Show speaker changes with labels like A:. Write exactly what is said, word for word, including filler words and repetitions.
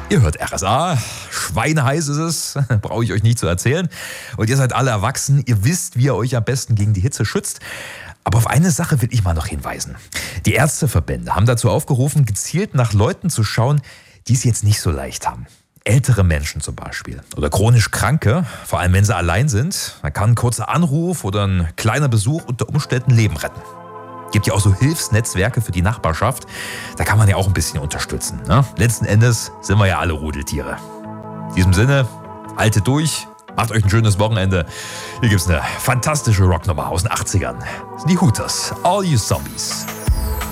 A: Ihr hört R S A, schweineheiß ist es, brauche ich euch nicht zu erzählen. Und ihr seid alle erwachsen, ihr wisst, wie ihr euch am besten gegen die Hitze schützt. Aber auf eine Sache will ich mal noch hinweisen. Die Ärzteverbände haben dazu aufgerufen, gezielt nach Leuten zu schauen, die es jetzt nicht so leicht haben. Ältere Menschen zum Beispiel oder chronisch Kranke, vor allem wenn sie allein sind. Da kann ein kurzer Anruf oder ein kleiner Besuch unter Umständen Leben retten. Gibt ja auch so Hilfsnetzwerke für die Nachbarschaft. Da kann man ja auch ein bisschen unterstützen. Ne? Letzten Endes sind wir ja alle Rudeltiere. In diesem Sinne, haltet durch, macht euch ein schönes Wochenende. Hier gibt's eine fantastische Rocknummer aus den achtzigern. Das sind die Hooters, All You Zombies.